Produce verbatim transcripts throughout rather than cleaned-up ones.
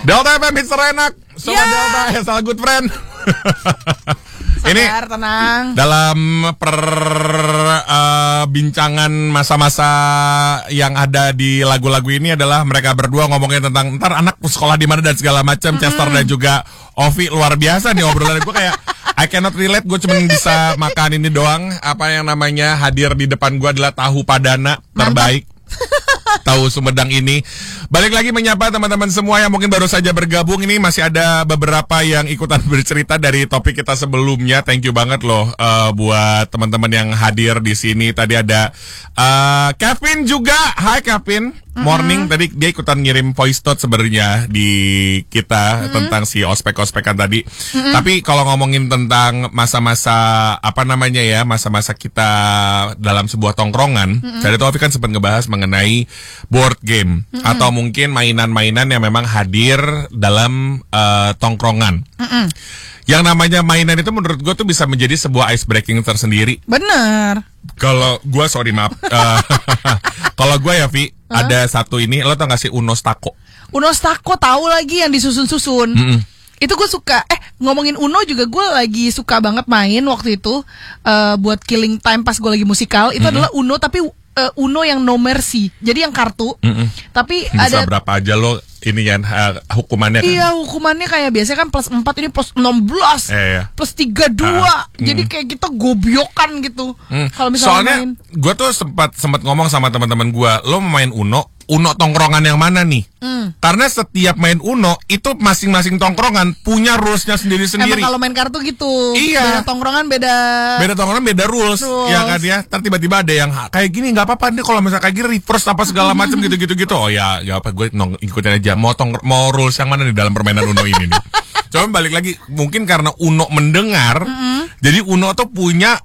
Delta F M, mister Enak. Sobat Yeah. Delta, Hesal Good Friend. Ini Sabar, tenang. dalam perbincangan uh, masa-masa yang ada di lagu-lagu ini adalah mereka berdua ngomongin tentang ntar anak sekolah di mana dan segala macam. Mm-hmm. Chester dan juga Ovi, luar biasa nih obrolan gue kayak I cannot relate. Gue cuma bisa makan ini doang. Apa yang namanya hadir di depan gue adalah tahu padana terbaik. Tahu Sumedang ini. Balik lagi menyapa teman-teman semua yang mungkin baru saja bergabung. Ini masih ada beberapa yang ikutan bercerita dari topik kita sebelumnya. Thank you banget loh uh, buat teman-teman yang hadir di sini. Tadi ada uh, Kevin juga. Hai Kevin. Morning. Mm-hmm. Tadi dia ikutan ngirim voice note sebenarnya di kita mm-hmm. tentang si ospek-ospekan tadi. Mm-hmm. Tapi kalau ngomongin tentang masa-masa apa namanya ya, masa-masa kita dalam sebuah tongkrongan, mm-hmm. saya tahu kan sempat ngebahas mengenai board game mm-hmm. atau mungkin mainan-mainan yang memang hadir dalam uh, tongkrongan. Mm-hmm. Yang namanya mainan itu menurut gue tuh bisa menjadi sebuah ice breaking tersendiri. Bener. Kalau gue sorry maaf. Uh, kalau gue ya Vi, huh? Ada satu ini, lo tau gak sih Uno Stako? Uno Stako tahu lagi yang disusun-susun. Mm-mm. Itu gue suka. Eh ngomongin Uno juga gue lagi suka banget main waktu itu uh, buat killing time pas gue lagi musikal. Itu mm-hmm. adalah Uno tapi uh, Uno yang no mercy. Jadi yang kartu. Mm-hmm. Tapi bisa ada berapa aja lo ini ya uh, hukumannya kan? Iya hukumannya kayak biasanya kan plus empat, ini plus enam belas, eh, iya. plus tiga puluh dua. Uh, Jadi mm. kayak kita gobyokan gitu. Mm. Kalau misalnya soalnya gue tuh sempat sempat ngomong sama teman-teman gue, lo mau main Uno, Uno tongkrongan yang mana nih? Mm. Karena setiap main Uno itu masing-masing tongkrongan punya rulesnya sendiri-sendiri. Emang kalau main kartu gitu. Iya. Beda tongkrongan beda. Beda tongkrongan beda rules. rules. Ya kan ya. Ntar tiba-tiba ada yang kayak gini nggak apa-apa nih kalau misalnya kayak gini reverse apa segala macam gitu-gitu gitu. Oh ya, ya apa gue nong ikutin aja. Mau tong mau rules yang mana di dalam permainan Uno ini nih. Coba balik lagi, mungkin karena Uno mendengar, mm-hmm. jadi Uno tuh punya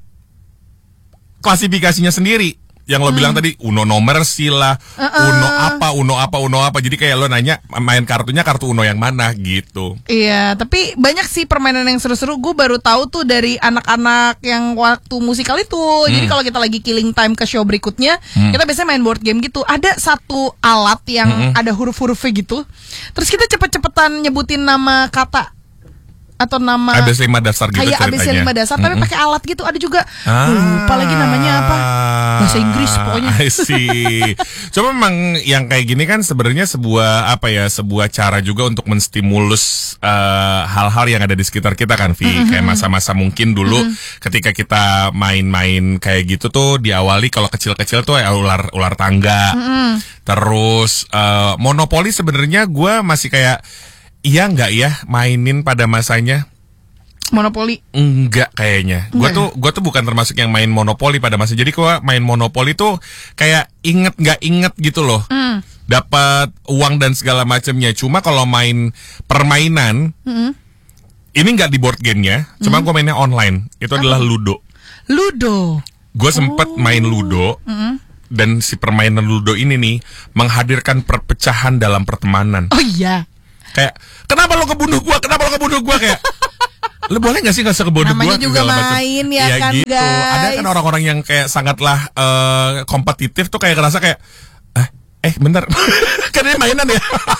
klasifikasinya sendiri. Yang lo hmm. bilang tadi Uno nomor sila, uh-uh. Uno apa, Uno apa, Uno apa. Jadi kayak lo nanya main kartunya kartu Uno yang mana gitu. Iya, tapi banyak sih permainan yang seru-seru. Gue baru tahu tuh dari anak-anak yang waktu musikal itu. Hmm. Jadi kalau kita lagi killing time ke show berikutnya, hmm. kita biasanya main board game gitu. Ada satu alat yang hmm. ada huruf-hurufnya gitu. Terus kita cepet-cepetan nyebutin nama kata atau nama A B C lima dasar gitu kayak ceritanya. A B C lima dasar tapi mm-hmm. pakai alat gitu. Ada juga ah, lupa lagi namanya apa, bahasa Inggris pokoknya. I see. Cuma memang yang kayak gini kan sebenarnya sebuah apa ya, sebuah cara juga untuk menstimulus uh, hal-hal yang ada di sekitar kita kan Vi. Mm-hmm. Kayak masa-masa mungkin dulu mm-hmm. ketika kita main-main kayak gitu tuh diawali kalau kecil-kecil tuh ya ular ular tangga. Mm-hmm. Terus uh, monopoli sebenarnya gue masih kayak iya nggak ya mainin pada masanya? Monopoli? Enggak kayaknya. Gue tuh gue tuh bukan termasuk yang main monopoli pada masa. Jadi gue main monopoli tuh kayak inget nggak inget gitu loh. Mm. Dapat uang dan segala macamnya. Cuma kalau main permainan, mm. ini nggak di board game-nya. Cuma mm. gue mainnya online. Itu apa? Adalah Ludo. Ludo. Gue sempet oh. main Ludo. Mm. Dan si permainan Ludo ini nih menghadirkan perpecahan dalam pertemanan. Oh iya. Kayak kenapa lo kebunuh gua? Kenapa lo kebunuh gua? Kayak lo boleh nggak sih nggak usah kebunuh gua? Namanya juga main ya, ya kan gitu. guys. Ada kan orang-orang yang kayak sangatlah uh, kompetitif tuh kayak ngerasa kayak eh eh bentar kan ini mainan ya.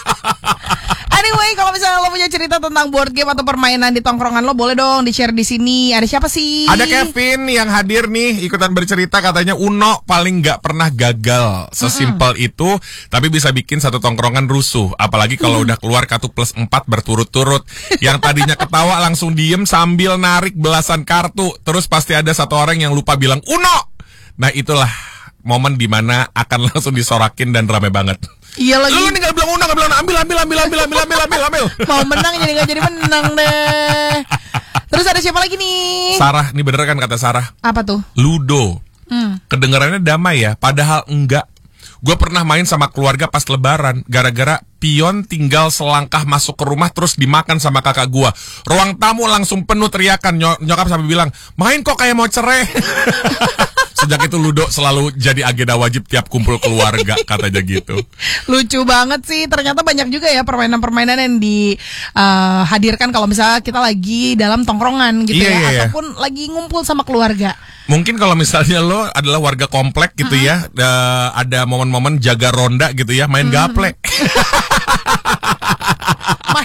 Anyway, kalau misalnya lo punya cerita tentang board game atau permainan di tongkrongan lo, boleh dong di-share di sini. Ada siapa sih? Ada Kevin yang hadir nih, ikutan bercerita katanya Uno paling nggak pernah gagal. Sesimpel mm-hmm. itu, tapi bisa bikin satu tongkrongan rusuh. Apalagi kalau mm. udah keluar kartu plus empat berturut-turut. Yang tadinya ketawa langsung diem sambil narik belasan kartu. Terus pasti ada satu orang yang lupa bilang Uno. Nah itulah momen dimana akan langsung disorakin dan rame banget. Iya lagi. Lu nih gak bilang undang, gak bilang ambil, ambil, ambil, ambil, ambil, ambil, ambil, ambil. Mau menang jadi gak jadi menang deh. Terus ada siapa lagi nih? Sarah, ini bener kan kata Sarah? Apa tuh? Ludo. Hmm. Kedengarannya damai ya, padahal enggak. Gue pernah main sama keluarga pas lebaran, gara-gara pion tinggal selangkah masuk ke rumah terus dimakan sama kakak gue. Ruang tamu langsung penuh teriakan, Ny- nyokap sampai bilang, main kok kayak mau cerai. Sejak itu Ludo selalu jadi agenda wajib tiap kumpul keluarga, katanya gitu. Lucu banget sih, ternyata banyak juga ya permainan-permainan yang dihadirkan uh, kalau misalnya kita lagi dalam tongkrongan gitu iya, ya, iya, ataupun iya. lagi ngumpul sama keluarga. Mungkin kalau misalnya lo adalah warga komplek gitu uh-huh. ya, uh, ada momen-momen jaga ronda gitu ya, main uh-huh. gaple.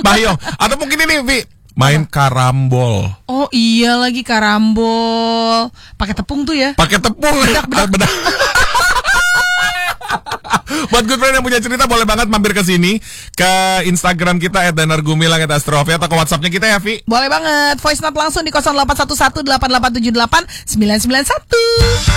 Tayo. Atau mungkin ini Vi, main karambol. Oh iya lagi karambol. Pakai tepung tuh ya. Pakai tepung. Bedak. Buat good friend yang punya cerita boleh banget mampir ke sini ke Instagram kita et danar gumilang et astrofi atau ke WhatsAppnya kita ya Vi. Boleh banget. Voice note langsung di nol delapan satu satu delapan delapan tujuh delapan sembilan sembilan satu.